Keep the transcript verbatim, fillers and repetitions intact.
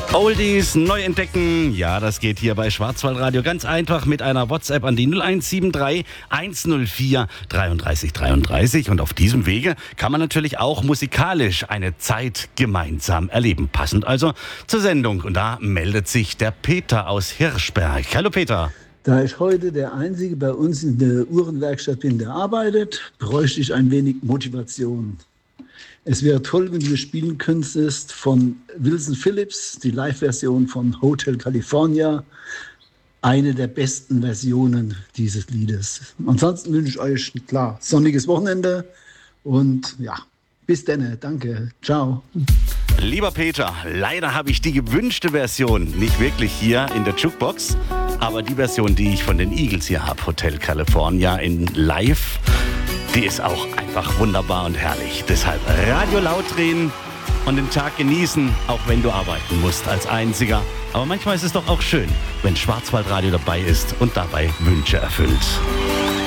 Oldies neu entdecken, ja, das geht hier bei Schwarzwaldradio ganz einfach mit einer WhatsApp an die null eins sieben drei eins null vier drei drei drei drei. Und auf diesem Wege kann man natürlich auch musikalisch eine Zeit gemeinsam erleben. Passend also zur Sendung. Und da meldet sich der Peter aus Hirschberg. Hallo Peter. Da ich heute der Einzige bei uns in der Uhrenwerkstatt bin, der arbeitet, bräuchte ich ein wenig Motivation. Es wäre toll, wenn du spielen könntest von Wilson Phillips, die Live-Version von Hotel California, eine der besten Versionen dieses Liedes. Ansonsten wünsche ich euch, klar, sonniges Wochenende und ja, bis dann, danke, ciao. Lieber Peter, leider habe ich die gewünschte Version nicht wirklich hier in der Jukebox, aber die Version, die ich von den Eagles hier habe, Hotel California in Live, die ist auch einfach wunderbar und herrlich. Deshalb Radio laut drehen und den Tag genießen, auch wenn du arbeiten musst als Einziger. Aber manchmal ist es doch auch schön, wenn Schwarzwaldradio dabei ist und dabei Wünsche erfüllt.